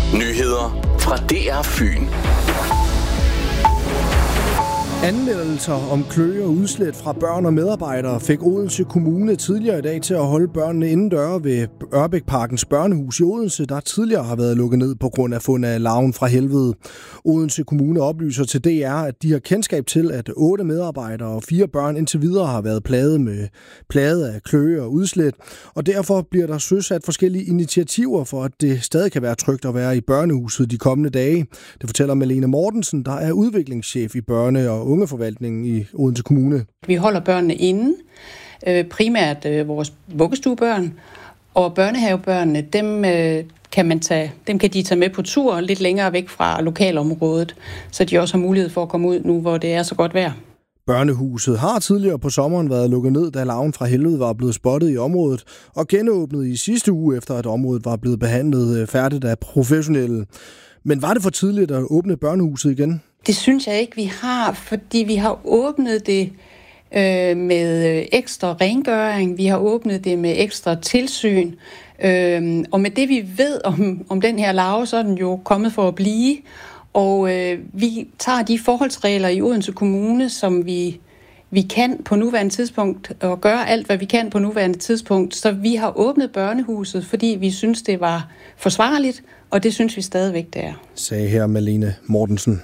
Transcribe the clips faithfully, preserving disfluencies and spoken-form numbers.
Nyheder fra D R Fyn. Anmeldelser om kløe og udslæt fra børn og medarbejdere fik Odense Kommune tidligere i dag til at holde børnene indendøre ved Ørbækparkens børnehus i Odense, der tidligere har været lukket ned på grund af fund af larven fra helvede. Odense Kommune oplyser til D R, at de har kendskab til, at otte medarbejdere og fire børn indtil videre har været plaget med plaget af kløe og udslæt, og derfor bliver der søsat forskellige initiativer for, at det stadig kan være trygt at være i børnehuset de kommende dage. Det fortæller Malene Mortensen, der er udviklingschef i børne- og ungeforvaltningen i Odense Kommune. Vi holder børnene inde, primært vores vuggestuebørn, og børnehavebørnene, dem kan, man tage, dem kan de tage med på tur lidt længere væk fra lokalområdet, så de også har mulighed for at komme ud nu, hvor det er så godt vejr. Børnehuset har tidligere på sommeren været lukket ned, da larven fra helvede var blevet spottet i området, og genåbnet i sidste uge, efter at området var blevet behandlet færdigt af professionelle. Men var det for tidligt at åbne børnehuset igen? Det synes jeg ikke, vi har, fordi vi har åbnet det øh, med ekstra rengøring, vi har åbnet det med ekstra tilsyn, øh, og med det vi ved om, om den her larve, så er den jo kommet for at blive, og øh, vi tager de forholdsregler i Odense Kommune, som vi, vi kan på nuværende tidspunkt, og gør alt, hvad vi kan på nuværende tidspunkt, så vi har åbnet børnehuset, fordi vi synes, det var forsvarligt, og det synes vi stadigvæk, det er. Sagde her Malene Mortensen.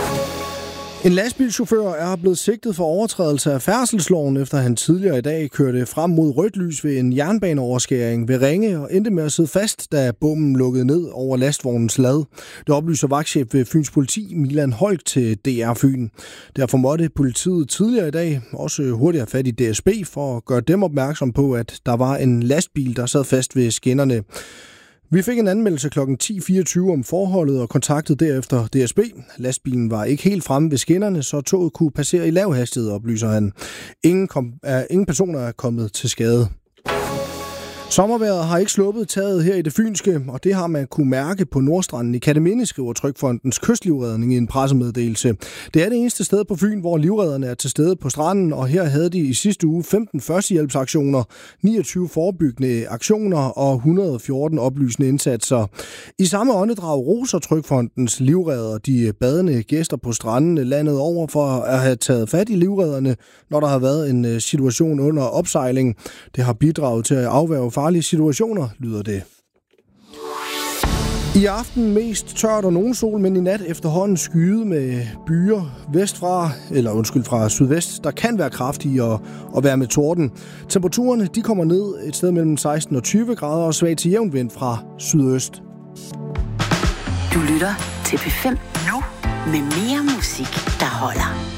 En lastbilchauffør er blevet sigtet for overtrædelse af færdselsloven, efter han tidligere i dag kørte frem mod rødt lys ved en jernbaneoverskæring ved Ringe og endte med at sidde fast, da bommen lukkede ned over lastvognens lad. Det oplyser vagtchef ved Fyns Politi, Milan Holk, til D R Fyn. Derfor måtte politiet tidligere i dag også hurtigt have fat i D S B for at gøre dem opmærksom på, at der var en lastbil, der sad fast ved skinnerne. Vi fik en anmeldelse klokken ti fireogtyve om forholdet og kontaktede derefter D S B. Lastbilen var ikke helt fremme ved skinnerne, så toget kunne passere i lav hastighed, oplyser han. Ingen, kom, uh, ingen personer er kommet til skade. Sommervejret har ikke sluppet taget her i det fynske, og det har man kunne mærke på Nordstranden i Kerteminde, skriver Trygfondens kystlivredning i en pressemeddelelse. Det er det eneste sted på Fyn, hvor livredderne er til stede på stranden, og her havde de i sidste uge femten førstehjælpsaktioner, niogtyve forebyggende aktioner og et hundrede og fjorten oplysende indsatser. I samme åndedrag roser Trygfondens livredder de badende gæster på stranden landet over for at have taget fat i livredderne, når der har været en situation under opsejling. Det har bidraget til at afværge farlige situationer, lyder det. I aften mest tørt og nogen sol, men i nat efterhånden skyde med byer vestfra, eller undskyld fra sydvest, der kan være kraftige og, og være med torden. Temperaturerne de kommer ned et sted mellem seksten og tyve grader og svag til jævn vind fra sydøst. Du lytter til P fem nu med mere musik, der holder.